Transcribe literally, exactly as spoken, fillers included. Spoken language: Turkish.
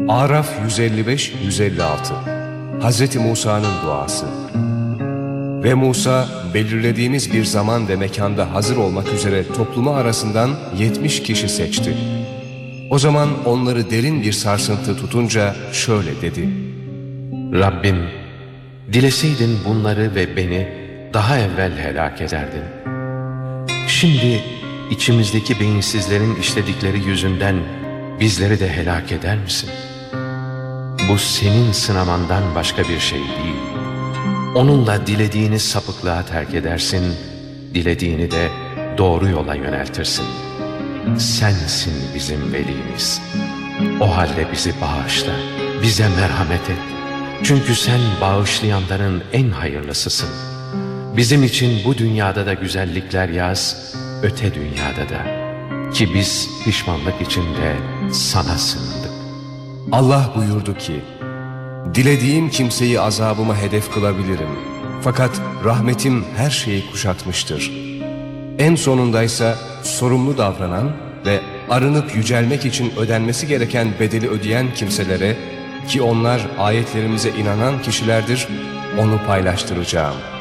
Araf yüz elli beş yüz elli altı Hazreti Musa'nın duası. Ve Musa belirlediğimiz bir zaman ve mekanda hazır olmak üzere toplumu arasından yetmiş kişi seçti. O zaman onları derin bir sarsıntı tutunca şöyle dedi: Rabbim, dileseydin bunları ve beni daha evvel helak ederdin. Şimdi içimizdeki beyinsizlerin işledikleri yüzünden bizleri de helak eder misin? Bu senin sınamandan başka bir şey değil. Onunla dilediğini sapıklığa terk edersin, dilediğini de doğru yola yöneltirsin. Sensin bizim velimiz. O halde bizi bağışla, bize merhamet et. Çünkü sen bağışlayanların en hayırlısısın. Bizim için bu dünyada da güzellikler yaz, öte dünyada da. Ki biz pişmanlık içinde sana sığındık. Allah buyurdu ki: dilediğim kimseyi azabıma hedef kılabilirim. Fakat rahmetim her şeyi kuşatmıştır. En sonundaysa sorumlu davranan ve arınıp yücelmek için ödenmesi gereken bedeli ödeyen kimselere, ki onlar ayetlerimize inanan kişilerdir, onu paylaştıracağım.